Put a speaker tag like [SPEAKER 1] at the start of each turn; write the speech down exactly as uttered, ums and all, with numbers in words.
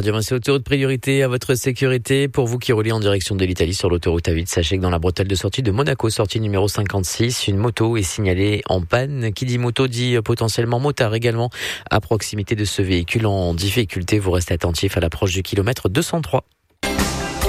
[SPEAKER 1] Radio Vinci Autoroute, priorité à votre sécurité. Pour vous qui roulez en direction de l'Italie sur l'autoroute A huit, sachez que dans la bretelle de sortie de Monaco, sortie numéro cinquante-six, une moto est signalée en panne. Qui dit moto dit potentiellement motard également à proximité de ce véhicule en difficulté. Vous restez attentif à l'approche du kilomètre deux cent trois.